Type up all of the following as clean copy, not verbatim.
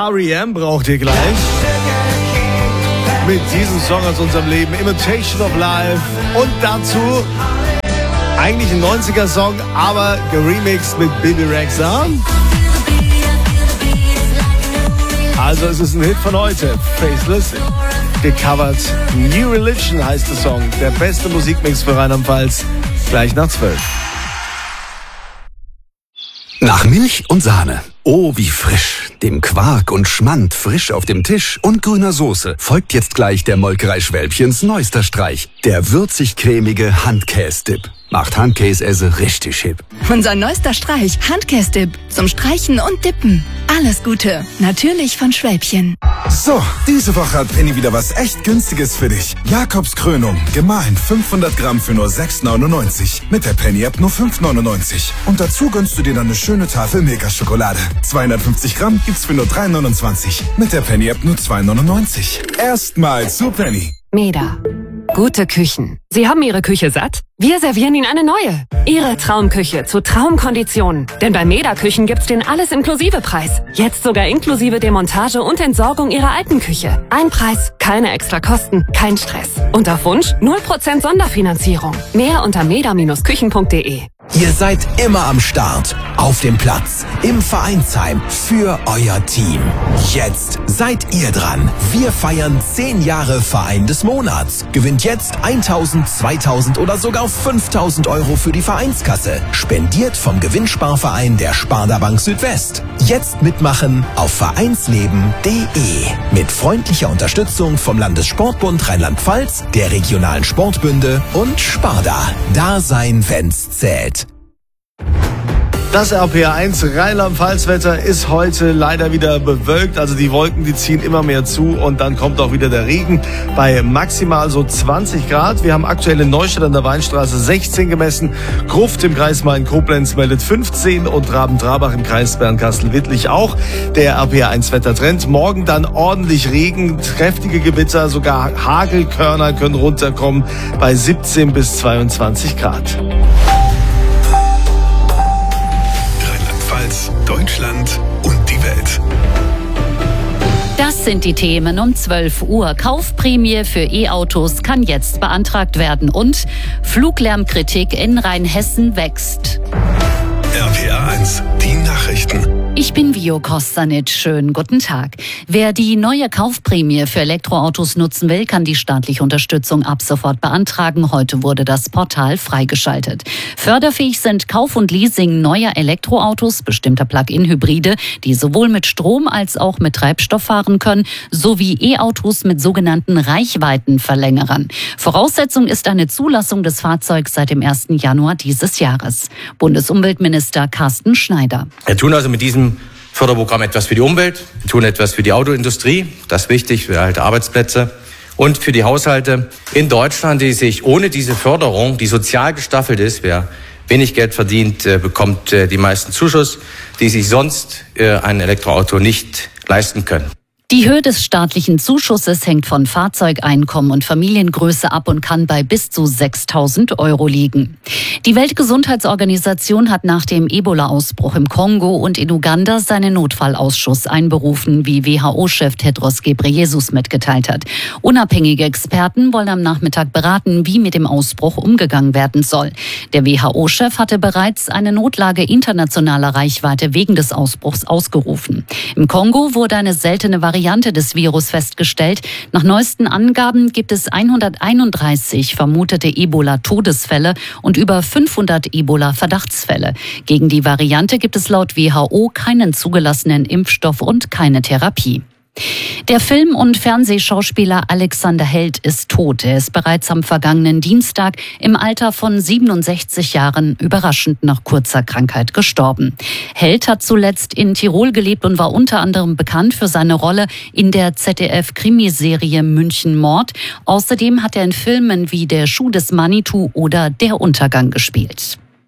R.E.M. braucht ihr gleich. Mit diesem Song aus unserem Leben, Imitation of Life. Und dazu eigentlich ein 90er-Song, aber geremixed mit Bibi Rexha. Also es ist ein Hit von heute. Faceless gecovert. New Religion heißt der Song. Der beste Musikmix für Rheinland-Pfalz. Gleich nach 12. Nach Milch und Sahne. Oh, wie frisch. Dem Quark und Schmand frisch auf dem Tisch und grüner Soße folgt jetzt gleich der Molkerei Schwälbchens neuester Streich. Der würzig-cremige Handkäse-Dip. Macht Handkäse richtig hip. Unser neuester Streich, Handkäse-Dip. Zum Streichen und Dippen. Alles Gute. Natürlich von Schwälbchen. So, diese Woche hat Penny wieder was echt Günstiges für dich. Jakobs Krönung, gemahlen 500 Gramm für nur 6,99. Mit der Penny-App nur 5,99. Und dazu gönnst du dir dann eine schöne Tafel Milka-Schokolade. 250 Gramm gibt's für nur 3,29. Mit der Penny-App nur 2,99. Erstmal zu Penny. Meda. Gute Küchen. Sie haben Ihre Küche satt? Wir servieren Ihnen eine neue. Ihre Traumküche zu Traumkonditionen. Denn bei Meda Küchen gibt's den Alles-Inklusive-Preis. Jetzt sogar inklusive Demontage und Entsorgung Ihrer alten Küche. Ein Preis, keine extra Kosten, kein Stress. Und auf Wunsch 0% Sonderfinanzierung. Mehr unter meda-küchen.de. Ihr seid immer am Start, auf dem Platz, im Vereinsheim, für euer Team. Jetzt seid ihr dran. Wir feiern 10 Jahre Verein des Monats. Gewinnt jetzt 1.000, 2.000 oder sogar 5.000 Euro für die Vereinskasse. Spendiert vom Gewinnsparverein der Sparda Bank Südwest. Jetzt mitmachen auf vereinsleben.de. Mit freundlicher Unterstützung vom Landessportbund Rheinland-Pfalz, der regionalen Sportbünde und Sparda. Da sein, wenn's zählt. Das RPR1 Rheinland-Pfalz-Wetter ist heute leider wieder bewölkt. Also die Wolken, die ziehen immer mehr zu und dann kommt auch wieder der Regen bei maximal so 20 Grad. Wir haben aktuell in Neustadt an der Weinstraße 16 gemessen. Gruft im Kreis Main-Koblenz meldet 15 und Raben-Trabach im Kreis Bernkastel-Wittlich auch. Der RPR1-Wettertrend. Morgen dann ordentlich Regen, kräftige Gewitter, sogar Hagelkörner können runterkommen bei 17 bis 22 Grad. Deutschland und die Welt. Das sind die Themen um 12 Uhr. Kaufprämie für E-Autos kann jetzt beantragt werden und Fluglärmkritik in Rheinhessen wächst. RPR1, die Nachrichten. Ich bin Vio Kostanic. Schönen guten Tag. Wer die neue Kaufprämie für Elektroautos nutzen will, kann die staatliche Unterstützung ab sofort beantragen. Heute wurde das Portal freigeschaltet. Förderfähig sind Kauf und Leasing neuer Elektroautos, bestimmter Plug-in-Hybride, die sowohl mit Strom als auch mit Treibstoff fahren können, sowie E-Autos mit sogenannten Reichweitenverlängerern. Voraussetzung ist eine Zulassung des Fahrzeugs seit dem 1. Januar dieses Jahres. Bundesumweltminister Carsten Schneider. Wir tun also mit diesem Förderprogramm etwas für die Umwelt, wir tun etwas für die Autoindustrie, das ist wichtig, für erhalte Arbeitsplätze und für die Haushalte in Deutschland, die sich ohne diese Förderung, die sozial gestaffelt ist, wer wenig Geld verdient, bekommt die meisten Zuschuss, die sich sonst ein Elektroauto nicht leisten können. Die Höhe des staatlichen Zuschusses hängt von Fahrzeugeinkommen und Familiengröße ab und kann bei bis zu 6.000 Euro liegen. Die Weltgesundheitsorganisation hat nach dem Ebola-Ausbruch im Kongo und in Uganda seinen Notfallausschuss einberufen, wie WHO-Chef Tedros Ghebreyesus mitgeteilt hat. Unabhängige Experten wollen am Nachmittag beraten, wie mit dem Ausbruch umgegangen werden soll. Der WHO-Chef hatte bereits eine Notlage internationaler Reichweite wegen des Ausbruchs ausgerufen. Im Kongo wurde eine seltene Variante des Virus festgestellt. Nach neuesten Angaben gibt es 131 vermutete Ebola-Todesfälle und über 500 Ebola-Verdachtsfälle. Gegen die Variante gibt es laut WHO keinen zugelassenen Impfstoff und keine Therapie. Der Film- und Fernsehschauspieler Alexander Held ist tot. Er ist bereits am vergangenen Dienstag im Alter von 67 Jahren überraschend nach kurzer Krankheit gestorben. Held hat zuletzt in Tirol gelebt und war unter anderem bekannt für seine Rolle in der ZDF-Krimiserie München Mord. Außerdem hat er in Filmen wie Der Schuh des Manitou oder Der Untergang gespielt.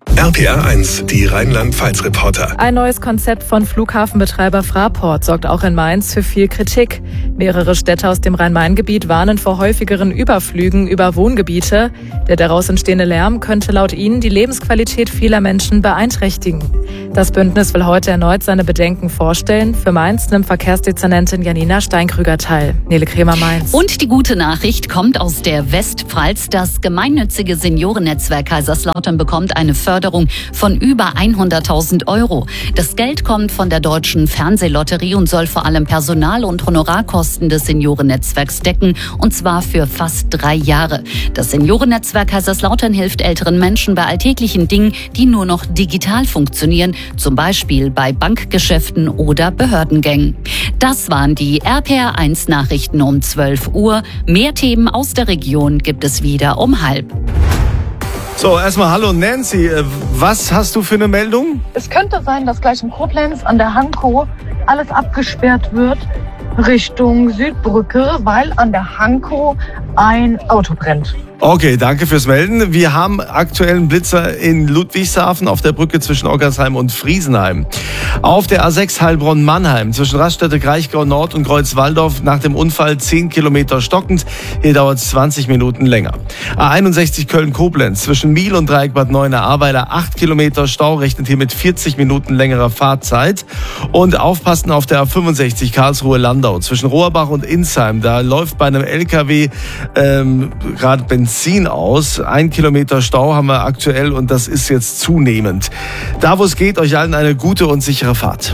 RPR 1, die Rheinland-Pfalz-Reporter. Ein neues Konzept von Flughafenbetreiber Fraport sorgt auch in Mainz für viel Kritik. Mehrere Städte aus dem Rhein-Main-Gebiet warnen vor häufigeren Überflügen über Wohngebiete. Der daraus entstehende Lärm könnte laut ihnen die Lebensqualität vieler Menschen beeinträchtigen. Das Bündnis will heute erneut seine Bedenken vorstellen. Für Mainz nimmt Verkehrsdezernentin Janina Steinkrüger teil. Nele Kremer, Mainz. Und die gute Nachricht kommt aus der Westpfalz. Das gemeinnützige Seniorennetzwerk Kaiserslautern bekommt eine Förderung von über 100.000 €. Das Geld kommt von der Deutschen Fernsehlotterie und soll vor allem Personal- und Honorarkosten des Seniorennetzwerks decken, und zwar für fast 3 Jahre. Das Seniorennetzwerk Kaiserslautern hilft älteren Menschen bei alltäglichen Dingen, die nur noch digital funktionieren, zum Beispiel bei Bankgeschäften oder Behördengängen. Das waren die RPR 1 Nachrichten um 12 Uhr. Mehr Themen aus der Region gibt es wieder um 12:30. So, erstmal hallo Nancy. Was hast du für eine Meldung? Es könnte sein, dass gleich in Koblenz an der Hankow alles abgesperrt wird Richtung Südbrücke, weil an der Hankow ein Auto brennt. Okay, danke fürs Melden. Wir haben aktuellen Blitzer in Ludwigshafen auf der Brücke zwischen Oggersheim und Friesenheim. Auf der A6 Heilbronn-Mannheim zwischen Raststätte Kraichgau Nord und Kreuz-Walldorf nach dem Unfall 10 Kilometer stockend. Hier dauert es 20 Minuten länger. A61 Köln-Koblenz zwischen Miel und Dreieck Bad Neuenahr-Ahrweiler 8 Kilometer Stau, rechnet hier mit 40 Minuten längerer Fahrzeit. Und aufpassen auf der A65 Karlsruhe-Landau zwischen Rohrbach und Insheim. Da läuft bei einem LKW gerade Benzin aus. 1 Kilometer Stau haben wir aktuell und das ist jetzt zunehmend. Da, wo es geht, euch allen eine gute und sichere Fahrt.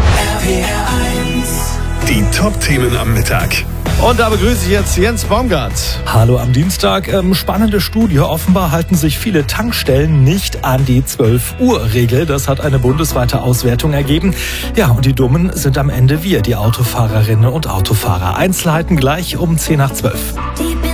Die Top-Themen am Mittag. Und da begrüße ich jetzt Jens Baumgart. Hallo am Dienstag. Spannende Studie. Offenbar halten sich viele Tankstellen nicht an die 12-Uhr-Regel. Das hat eine bundesweite Auswertung ergeben. Ja, und die Dummen sind am Ende wir, die Autofahrerinnen und Autofahrer. Einzelheiten gleich um 10 nach 12.